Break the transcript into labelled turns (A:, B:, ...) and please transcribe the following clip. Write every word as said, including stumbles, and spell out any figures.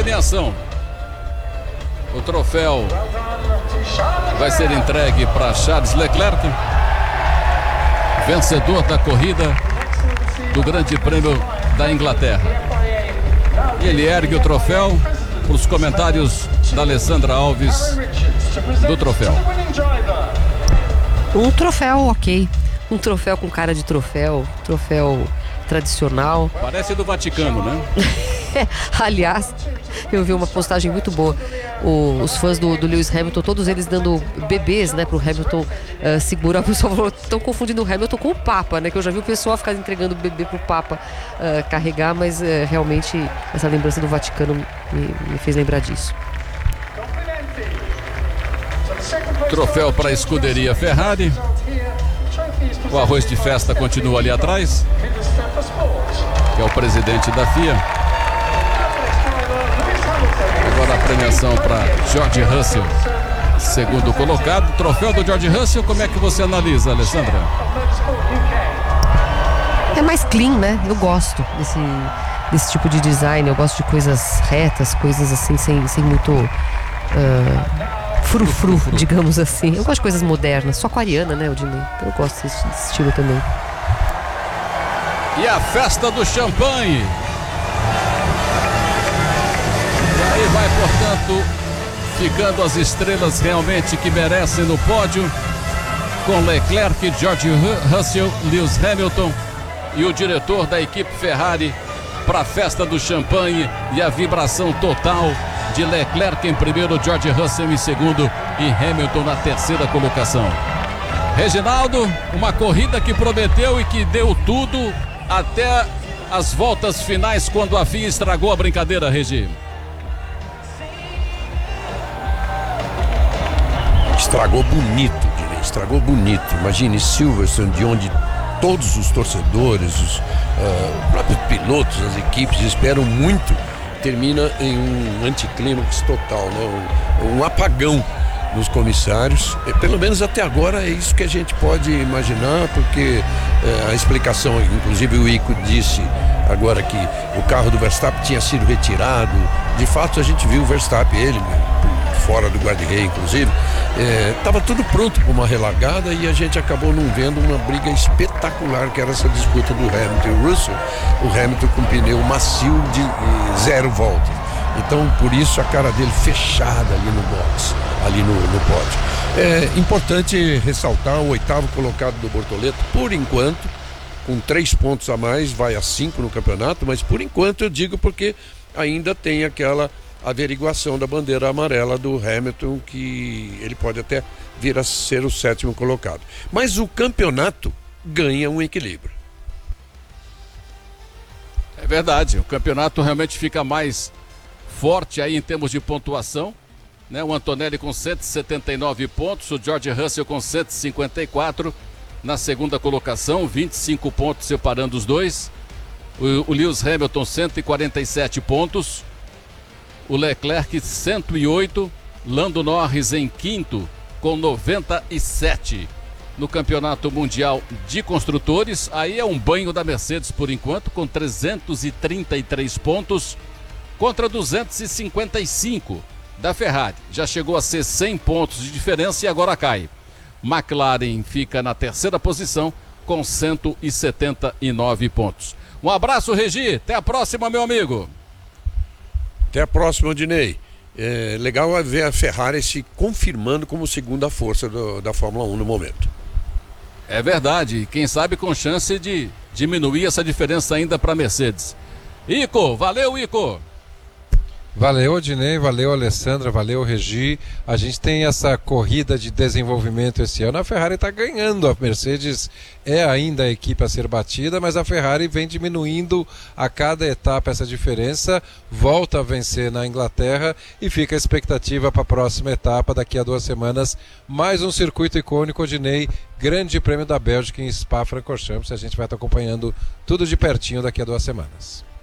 A: premiação. O troféu vai ser entregue para Charles Leclerc, vencedor da corrida do Grande Prêmio da Inglaterra. E ele ergue o troféu para os comentários da Alessandra Alves do troféu.
B: Um troféu, ok. Um troféu com cara de troféu, troféu tradicional.
A: Parece do Vaticano, né?
B: Aliás, eu vi uma postagem muito boa. O, os fãs do, do Lewis Hamilton, todos eles dando bebês, né, pro Hamilton uh, segurar. O pessoal falou, estão confundindo o Hamilton com o Papa, né? Que eu já vi o pessoal ficar entregando bebê pro Papa uh, carregar, mas uh, realmente essa lembrança do Vaticano me, me fez lembrar disso.
A: Troféu para a escuderia Ferrari. O arroz de festa continua ali atrás, que é o presidente da F I A. Agora a premiação para George Russell, segundo colocado. Troféu do George Russell, como é que você analisa, Alessandra?
B: É mais clean, né? Eu gosto desse, desse tipo de design. Eu gosto de coisas retas, coisas assim, sem, sem muito uh, frufru, digamos assim. Eu gosto de coisas modernas. Sou aquariana, né, Odinei? Então eu gosto desse, desse estilo também.
A: E a festa do champanhe. E aí vai, portanto, ficando as estrelas realmente que merecem no pódio, com Leclerc, George Russell, Lewis Hamilton e o diretor da equipe Ferrari para a festa do champanhe e a vibração total de Leclerc em primeiro, George Russell em segundo e Hamilton na terceira colocação. Reginaldo, uma corrida que prometeu e que deu tudo até as voltas finais, quando a F I A estragou a brincadeira, Regi.
C: Estragou bonito, Dinei, estragou bonito. Imagine Silverstone, de onde todos os torcedores, os uh, próprios pilotos, as equipes esperam muito, termina em um anticlímax total, né? um, um apagão dos comissários. E, pelo menos até agora é isso que a gente pode imaginar, porque uh, a explicação, inclusive o Ico disse agora que o carro do Verstappen tinha sido retirado. De fato, a gente viu o Verstappen, ele fora do guarda-reio, inclusive, estava é, tudo pronto para uma relargada e a gente acabou não vendo uma briga espetacular, que era essa disputa do Hamilton e o Russell. O Hamilton com pneu macio de eh, zero volta. Então, por isso, a cara dele fechada ali no box, ali no, no pódio. É importante ressaltar o oitavo colocado do Bortoleto, por enquanto, com três pontos a mais, vai a cinco no campeonato, mas por enquanto eu digo porque ainda tem aquela averiguação da bandeira amarela do Hamilton, que ele pode até vir a ser o sétimo colocado. Mas o campeonato ganha um equilíbrio.
A: É verdade, o campeonato realmente fica mais forte aí em termos de pontuação, né? O Antonelli com cento e setenta e nove pontos, o George Russell com cento e cinquenta e quatro na segunda colocação, vinte e cinco pontos separando os dois. O, o Lewis Hamilton cento e quarenta e sete pontos. O Leclerc cento e oito, Lando Norris em quinto com noventa e sete. No Campeonato Mundial de Construtores, aí é um banho da Mercedes por enquanto, com trezentos e trinta e três pontos contra duzentos e cinquenta e cinco da Ferrari. Já chegou a ser cem pontos de diferença e agora cai. McLaren fica na terceira posição com cento e setenta e nove pontos. Um abraço, Regi, até a próxima, meu amigo.
C: Até a próxima, Odinei. É legal ver a Ferrari se confirmando como segunda força do, da Fórmula um no momento.
A: É verdade, quem sabe com chance de diminuir essa diferença ainda para a Mercedes. Ico, valeu, Ico!
D: Valeu, Odinei, valeu, Alessandra, valeu, Regi. A gente tem essa corrida de desenvolvimento esse ano. A Ferrari está ganhando, a Mercedes é ainda a equipe a ser batida, mas a Ferrari vem diminuindo a cada etapa essa diferença, volta a vencer na Inglaterra e fica a expectativa para a próxima etapa, daqui a duas semanas, mais um circuito icônico, Odinei, Grande Prêmio da Bélgica em Spa-Francorchamps. A gente vai estar acompanhando tudo de pertinho daqui a duas semanas.